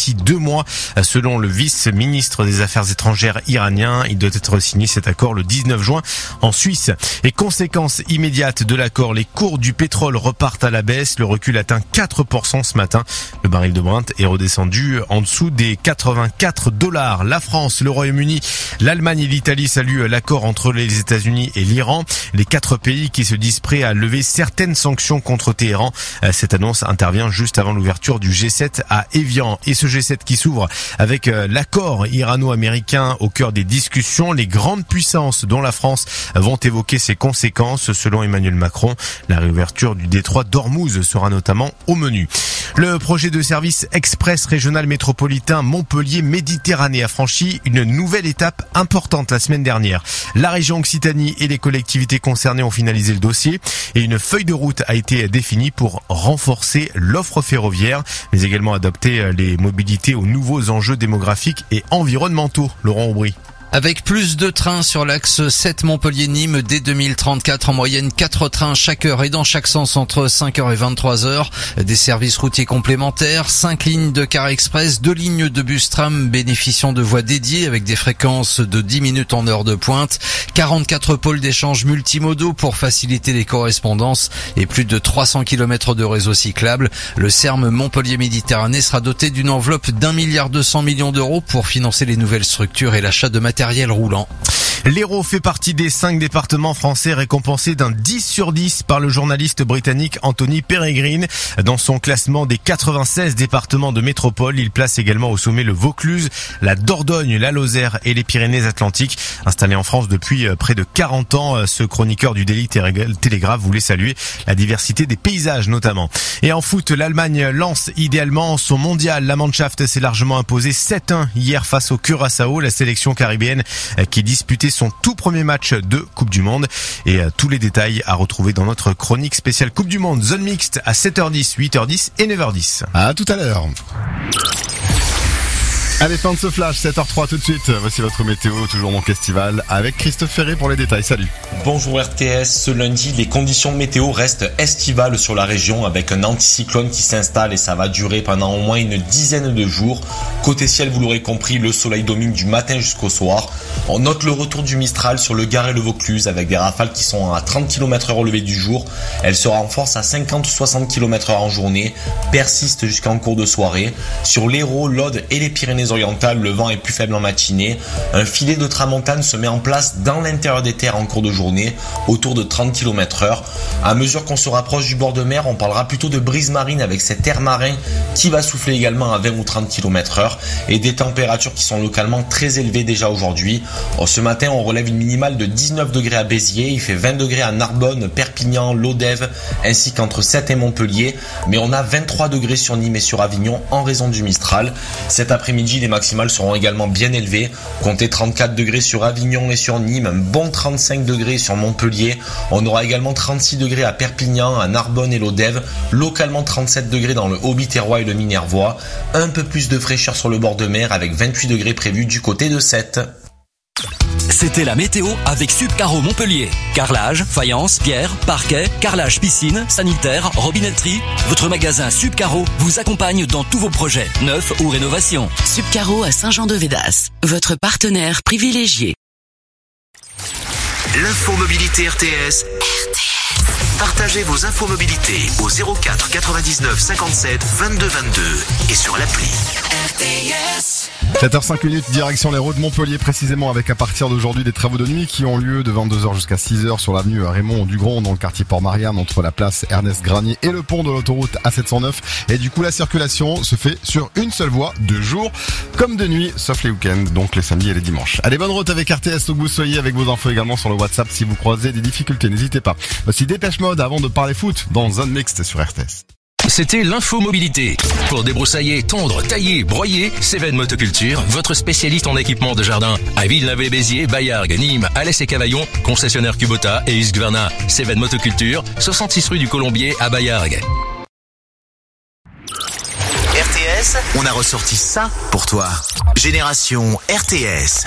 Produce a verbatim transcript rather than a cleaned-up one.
d'ici deux mois, selon le vice-ministre des Affaires étrangères iranien. Il doit être signé cet accord le dix-neuf juin en Suisse. Et conséquence immédiate de l'accord, les cours du pétrole repartent à la baisse. Le recul atteint quatre pour cent ce matin. Le baril de Brent est redescendu en dessous des quatre-vingt-quatre dollars. La France, le Royaume-Uni, l'Allemagne et l'Italie saluent l'accord entre les États-Unis et l'Iran. Les quatre pays qui se disent prêts à lever certaines sanctions contre Téhéran. Cette annonce intervient juste avant l'ouverture du G sept à Évian. Et ce G sept qui s'ouvre avec l'accord irano-américain au cœur des discussions. Les grandes puissances, dont la France, vont évoquer ses conséquences. Selon Emmanuel Macron, la réouverture du détroit d'Ormuz sera notamment au menu. Le projet de service express régional métropolitain Montpellier-Méditerranée a franchi une nouvelle étape importante la semaine dernière. La région Occitanie et les collectivités concernées ont finalisé le dossier et une feuille de route a été définie pour renforcer l'offre ferroviaire, mais également adapter les mobilités aux nouveaux enjeux démographiques et environnementaux. Laurent Aubry. Avec plus de trains sur l'axe sept Montpellier-Nîmes dès deux mille trente-quatre, en moyenne quatre trains chaque heure et dans chaque sens entre cinq heures et vingt-trois heures. Des services routiers complémentaires, cinq lignes de car express, deux lignes de bus tram bénéficiant de voies dédiées avec des fréquences de dix minutes en heure de pointe, quarante-quatre pôles d'échange multimodaux pour faciliter les correspondances et plus de trois cents kilomètres de réseau cyclable. Le C E R M Montpellier-Méditerranée sera doté d'une enveloppe d'un milliard deux cents millions d'euros pour financer les nouvelles structures et l'achat de matériel matériel roulant. L'Hérault fait partie des cinq départements français récompensés d'un dix sur dix par le journaliste britannique Anthony Peregrine. Dans son classement des quatre-vingt-seize départements de métropole, il place également au sommet le Vaucluse, la Dordogne, la Lozère et les Pyrénées-Atlantiques. Installé en France depuis près de quarante ans, ce chroniqueur du Daily Telegraph voulait saluer la diversité des paysages notamment. Et en foot, l'Allemagne lance idéalement son mondial. La Mannschaft s'est largement imposée sept un hier face au Curaçao, la sélection caribéenne qui disputait son tout premier match de Coupe du Monde. Et tous les détails à retrouver dans notre chronique spéciale Coupe du Monde zone mixte à sept heures dix, huit heures dix et neuf heures dix. À tout à l'heure. Allez, fin de ce flash, sept heures trois tout de suite. Voici votre météo, toujours donc estival, avec Christophe Ferré pour les détails. Salut. Bonjour R T S. Ce lundi, les conditions météo restent estivales sur la région avec un anticyclone qui s'installe et ça va durer pendant au moins une dizaine de jours. Côté ciel, vous l'aurez compris, le soleil domine du matin jusqu'au soir. On note le retour du Mistral sur le Gard et le Vaucluse avec des rafales qui sont à trente kilomètres heure au lever du jour. Elle se renforce à cinquante ou soixante kilomètres heure en journée, persiste jusqu'en cours de soirée. Sur l'Hérault, l'Aude et les Pyrénées orientales, le vent est plus faible en matinée. Un filet de tramontane se met en place dans l'intérieur des terres en cours de journée, autour de trente kilomètres heure. À mesure qu'on se rapproche du bord de mer, on parlera plutôt de brise marine avec cet air marin qui va souffler également à vingt ou trente kilomètres heure et des températures qui sont localement très élevées déjà aujourd'hui. Ce matin, on relève une minimale de dix-neuf degrés à Béziers, il fait vingt degrés à Narbonne, Perpignan, Lodève, ainsi qu'entre Sète et Montpellier, mais on a vingt-trois degrés sur Nîmes et sur Avignon en raison du Mistral. Cet après-midi, les maximales seront également bien élevées, comptez trente-quatre degrés sur Avignon et sur Nîmes, un bon trente-cinq degrés sur Montpellier, on aura également trente-six degrés à Perpignan, à Narbonne et Lodève, localement trente-sept degrés dans le Haut-Biterrois et le Minervois, un peu plus de fraîcheur sur le bord de mer avec vingt-huit degrés prévus du côté de Sète. C'était la météo avec Subcaro Montpellier. Carrelage, faïence, pierre, parquet, carrelage piscine, sanitaire, robinetterie. Votre magasin Subcaro vous accompagne dans tous vos projets, neufs ou rénovations. Subcaro à Saint-Jean-de-Védas, votre partenaire privilégié. L'infomobilité R T S. R T S. Partagez vos infomobilités au zéro quatre quatre-vingt-dix-neuf cinquante-sept vingt-deux vingt-deux et sur l'appli. R T S. sept heures cinq minutes, direction les routes de Montpellier précisément avec à partir d'aujourd'hui des travaux de nuit qui ont lieu de vingt-deux heures jusqu'à six heures sur l'avenue Raymond Dugron dans le quartier Port-Marianne entre la place Ernest Granier et le pont de l'autoroute A sept cent neuf. Et du coup la circulation se fait sur une seule voie de jour comme de nuit sauf les week-ends, donc les samedis et les dimanches. Allez, bonne route avec R T S où que vous soyez, avec vos infos également sur le WhatsApp si vous croisez des difficultés, n'hésitez pas. Voici Dépêche Mode avant de parler foot dans Zone Mixte sur R T S. C'était l'infomobilité. Pour débroussailler, tondre, tailler, broyer, Cévennes Motoculture, votre spécialiste en équipement de jardin. À Villeneuve-les-Béziers, Baillargues, Nîmes, Alès et Cavaillon, concessionnaire Kubota et Husqvarna. Cévennes Motoculture, soixante-six rue du Colombier à Baillargues. R T S, on a ressorti ça pour toi. Génération R T S.